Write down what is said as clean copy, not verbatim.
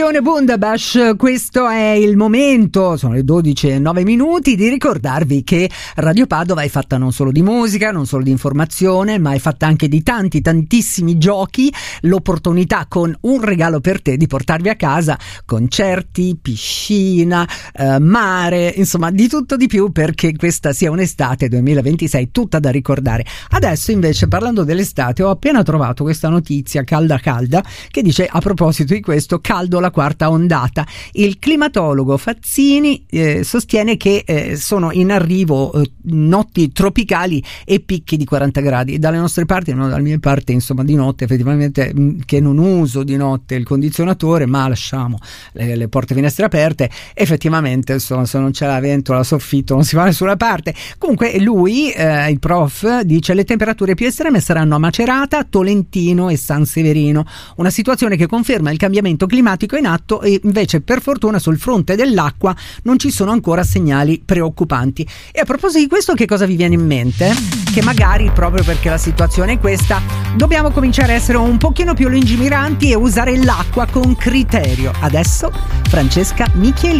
Simone Bundabash, questo è il momento, sono le 12:09 di ricordarvi che Radio Padova è fatta non solo di musica, non solo di informazione, ma è fatta anche di tantissimi giochi, l'opportunità con un regalo per te di portarvi a casa concerti, piscina, mare, insomma di tutto di più, perché questa sia un'estate 2026 tutta da ricordare. Adesso invece, parlando dell'estate, ho appena trovato questa notizia calda che dice, a proposito di questo, caldo la quarta ondata. Il climatologo Fazzini sostiene che sono in arrivo notti tropicali e picchi di 40 gradi. Dalle nostre parti, no, dalle mie parti, insomma, di notte effettivamente, che non uso di notte il condizionatore, ma lasciamo le porte e finestre aperte, effettivamente insomma, se non c'è la ventola, la soffitto, non si va da nessuna parte. Comunque lui, il prof, dice: le temperature più estreme saranno a Macerata, Tolentino e San Severino, una situazione che conferma il cambiamento climatico in atto, e invece per fortuna sul fronte dell'acqua non ci sono ancora segnali preoccupanti. E a proposito di questo, che cosa vi viene in mente? Che magari, proprio perché la situazione è questa, dobbiamo cominciare a essere un pochino più lungimiranti e usare l'acqua con criterio. Adesso Francesca Micheli.